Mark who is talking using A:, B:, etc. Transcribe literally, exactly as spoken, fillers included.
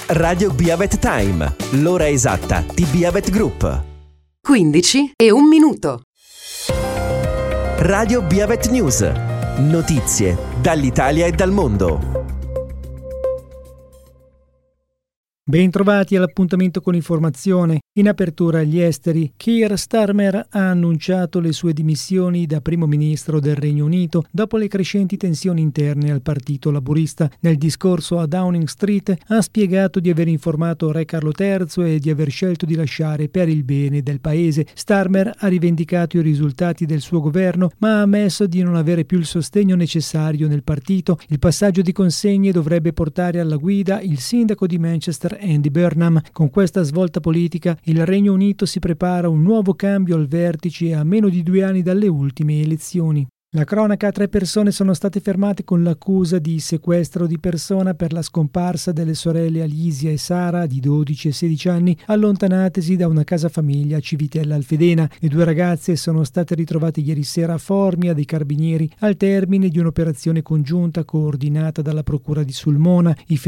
A: Radio Biavet Time, l'ora esatta di Biavet Group.
B: quindici e un minuto.
A: Radio Biavet News. Notizie dall'Italia e dal mondo.
C: Bentrovati all'appuntamento con l'informazione. In apertura agli esteri, Keir Starmer ha annunciato le sue dimissioni da primo ministro del Regno Unito dopo le crescenti tensioni interne al partito laburista. Nel discorso a Downing Street ha spiegato di aver informato Re Carlo terzo e di aver scelto di lasciare per il bene del paese. Starmer ha rivendicato i risultati del suo governo, ma ha ammesso di non avere più il sostegno necessario nel partito. Il passaggio di consegne dovrebbe portare alla guida il sindaco di Manchester Andy Burnham. Con questa svolta politica il Regno Unito si prepara un nuovo cambio al vertice a meno di due anni dalle ultime elezioni. La cronaca: tre persone sono state fermate con l'accusa di sequestro di persona per la scomparsa delle sorelle Alisia e Sara, di dodici e sedici anni, allontanatesi da una casa famiglia a Civitella Alfedena. Le due ragazze sono state ritrovate ieri sera a Formia dai carabinieri al termine di un'operazione congiunta coordinata dalla Procura di Sulmona. I